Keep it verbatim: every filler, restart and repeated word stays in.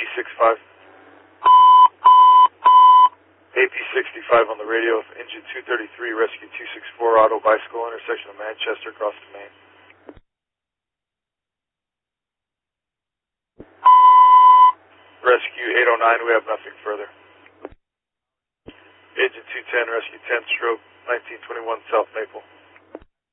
sixty-five. A P sixty-five on the radio, engine two thirty-three, rescue two sixty-four, auto bicycle, intersection of Manchester, across the main. Rescue eight oh nine, we have nothing further. Agent two ten, rescue ten, stroke nineteen twenty-one, South Maple.